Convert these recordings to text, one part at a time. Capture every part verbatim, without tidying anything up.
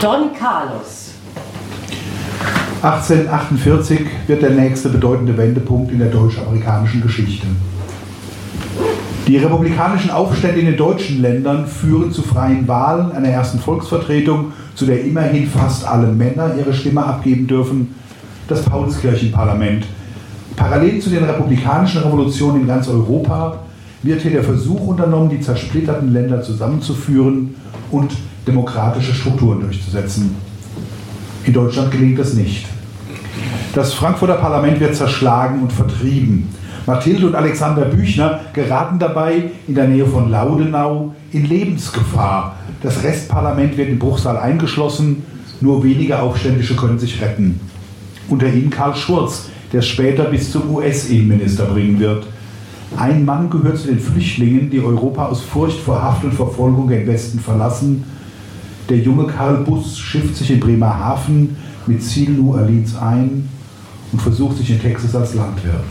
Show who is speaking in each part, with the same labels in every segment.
Speaker 1: Don Carlos.
Speaker 2: achtzehnhundertachtundvierzig wird der nächste bedeutende Wendepunkt in der deutsch-amerikanischen Geschichte. Die republikanischen Aufstände in den deutschen Ländern führen zu freien Wahlen, einer ersten Volksvertretung, zu der immerhin fast alle Männer ihre Stimme abgeben dürfen, das Paulskirchenparlament. Parallel zu den republikanischen Revolutionen in ganz Europa wird hier der Versuch unternommen, die zersplitterten Länder zusammenzuführen und demokratische Strukturen durchzusetzen. In Deutschland gelingt das nicht. Das Frankfurter Parlament wird zerschlagen und vertrieben. Mathilde und Alexander Büchner geraten dabei in der Nähe von Laudenau in Lebensgefahr. Das Restparlament wird im Bruchsal eingeschlossen, nur wenige Aufständische können sich retten. Unter ihnen Karl Schurz, der später bis zum U S-Innenminister bringen wird. Ein Mann gehört zu den Flüchtlingen, die Europa aus Furcht vor Haft und Verfolgung gen Westen verlassen. Der junge Karl Buss schifft sich in Bremerhaven mit Ziel New Orleans ein und versucht sich in Texas als Landwirt.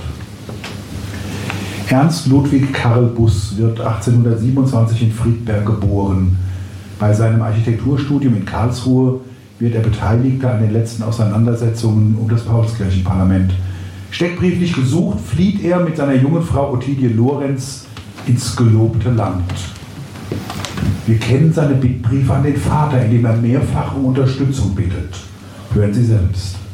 Speaker 2: Ernst Ludwig Karl Buss wird achtzehnhundertsiebenundzwanzig in Friedberg geboren. Bei seinem Architekturstudium in Karlsruhe wird er Beteiligter an den letzten Auseinandersetzungen um das Paulskirchenparlament. Steckbrieflich gesucht, flieht er mit seiner jungen Frau Ottilie Lorenz ins gelobte Land. Wir kennen seine Bittbriefe an den Vater, in dem er mehrfach um Unterstützung bittet. Hören Sie selbst.